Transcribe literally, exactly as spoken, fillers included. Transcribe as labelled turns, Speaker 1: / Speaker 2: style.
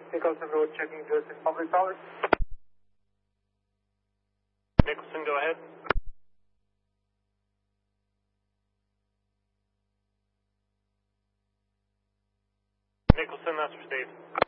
Speaker 1: Nicholson Road, checking Joseph Public Tower.
Speaker 2: Nicholson, go ahead. Nicholson, that's for Steve.